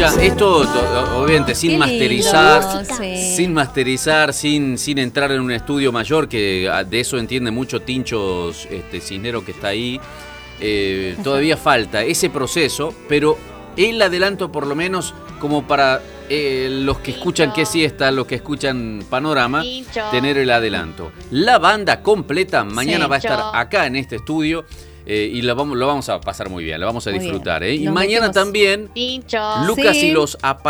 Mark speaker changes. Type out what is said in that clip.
Speaker 1: Ya, esto obviamente sin
Speaker 2: Qué
Speaker 1: masterizar,
Speaker 2: lindo, sí.
Speaker 1: sin masterizar, sin entrar en un estudio mayor, que de eso entiende mucho Tincho Cisnero que está ahí. Todavía falta ese proceso, pero el adelanto por lo menos como para los que escuchan Qué Siesta, los que escuchan Panorama, tener el adelanto. La banda completa mañana va a estar acá en este estudio. Y lo vamos a pasar muy bien, lo vamos a disfrutar. Y
Speaker 2: Nos
Speaker 1: mañana
Speaker 2: metimos.
Speaker 1: también Lucas y los